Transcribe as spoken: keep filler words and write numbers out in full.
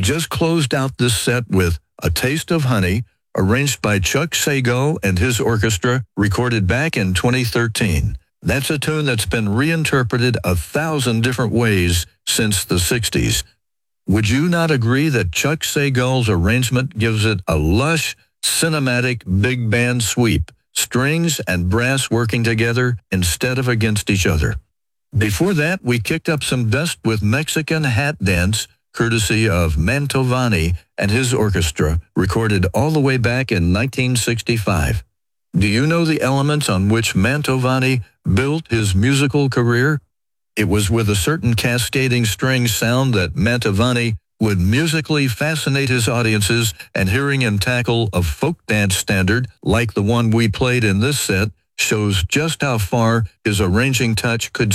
We just closed out this set with A Taste of Honey, arranged by Chuck Sago and his orchestra, recorded back in twenty thirteen. That's a tune that's been reinterpreted a thousand different ways since the sixties. Would you not agree that Chuck Sago's arrangement gives it a lush, cinematic big band sweep, strings and brass working together instead of against each other? Before that, we kicked up some dust with Mexican Hat Dance, courtesy of Mantovani and his orchestra, recorded all the way back in nineteen sixty-five. Do you know the elements on which Mantovani built his musical career? It was with a certain cascading string sound that Mantovani would musically fascinate his audiences, and hearing him tackle a folk dance standard like the one we played in this set shows just how far his arranging touch could